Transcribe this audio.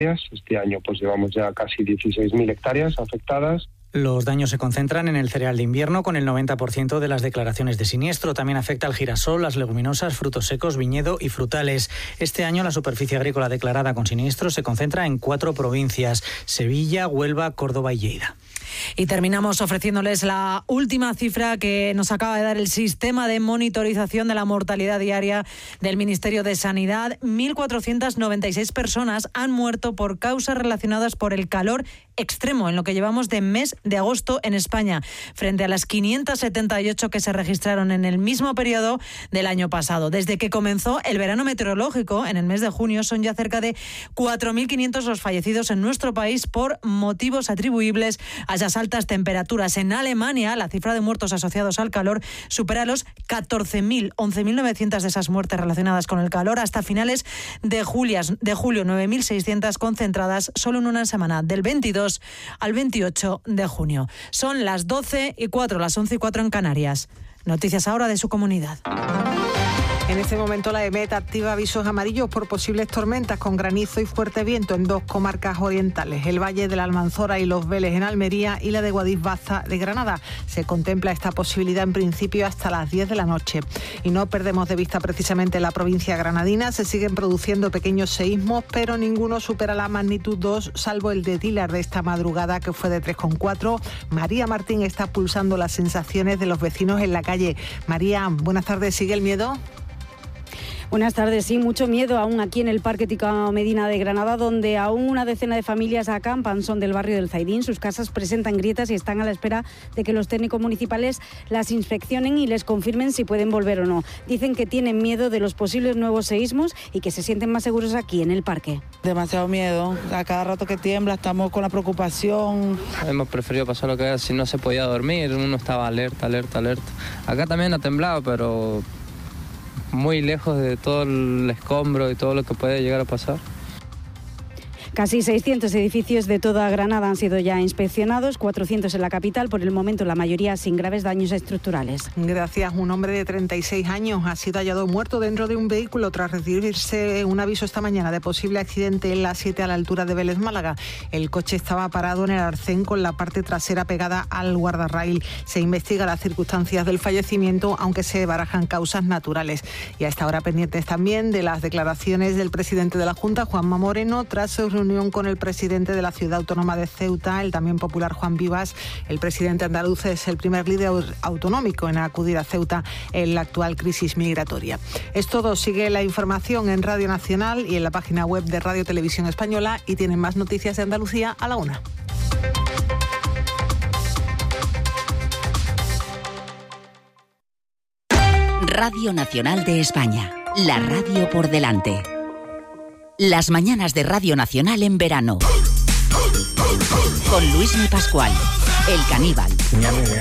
Este año pues llevamos ya casi 16.000 hectáreas afectadas. Los daños se concentran en el cereal de invierno, con el 90% de las declaraciones de siniestro. También afecta al girasol, las leguminosas, frutos secos, viñedo y frutales. Este año la superficie agrícola declarada con siniestro se concentra en 4 provincias: Sevilla, Huelva, Córdoba y Lleida. Y terminamos ofreciéndoles la última cifra que nos acaba de dar el sistema de monitorización de la mortalidad diaria del Ministerio de Sanidad. 1.496 personas han muerto por causas relacionadas por el calor extremo en lo que llevamos de mes de agosto en España, frente a las 578 que se registraron en el mismo periodo del año pasado. Desde que comenzó el verano meteorológico en el mes de junio, son ya cerca de 4.500 los fallecidos en nuestro país por motivos atribuibles a esas altas temperaturas. En Alemania, la cifra de muertos asociados al calor supera los 14.000, 11.900 de esas muertes relacionadas con el calor. Hasta finales de julio, 9.600 concentradas solo en una semana, del 22 al 28 de junio. Son las 12:04, las 11:04 en Canarias. Noticias ahora de su comunidad. En este momento la EMET activa avisos amarillos por posibles tormentas con granizo y fuerte viento en 2 comarcas orientales: el Valle de la Almanzora y Los Vélez en Almería y la de Guadix-Baza de Granada. Se contempla esta posibilidad en principio hasta las 10 de la noche. Y no perdemos de vista precisamente la provincia granadina. Se siguen produciendo pequeños seísmos, pero ninguno supera la magnitud 2, salvo el de Tílar de esta madrugada, que fue de 3,4. María Martín está pulsando las sensaciones de los vecinos en la calle. María, buenas tardes. ¿Sigue el miedo? Buenas tardes, sí, mucho miedo aún aquí en el Parque Ticao Medina de Granada, donde aún una decena de familias acampan. Son del barrio del Zaidín. Sus casas presentan grietas y están a la espera de que los técnicos municipales las inspeccionen y les confirmen si pueden volver o no. Dicen que tienen miedo de los posibles nuevos seísmos y que se sienten más seguros aquí en el parque. Demasiado miedo. A cada rato que tiembla estamos con la preocupación. Hemos preferido pasar lo que era, si no se podía dormir, uno estaba alerta. Acá también ha temblado, pero muy lejos de todo el escombro y todo lo que puede llegar a pasar. Casi 600 edificios de toda Granada han sido ya inspeccionados, 400 en la capital, por el momento la mayoría sin graves daños estructurales. Gracias. Un hombre de 36 años ha sido hallado muerto dentro de un vehículo tras recibirse un aviso esta mañana de posible accidente en la 7 a la altura de Vélez, Málaga. El coche estaba parado en el arcén con la parte trasera pegada al guardarraíl. Se investiga las circunstancias del fallecimiento, aunque se barajan causas naturales. Y a esta hora pendientes también de las declaraciones del presidente de la Junta, Juanma Moreno, tras su reunión con el presidente de la ciudad autónoma de Ceuta, el también popular Juan Vivas. El presidente andaluz es el primer líder autonómico en acudir a Ceuta en la actual crisis migratoria. Es todo. Sigue la información en Radio Nacional y en la página web de Radio Televisión Española, y tienen más noticias de Andalucía a la 1. Radio Nacional de España, la radio por delante. Las mañanas de Radio Nacional en verano. Con Luismi Pascual, el caníbal.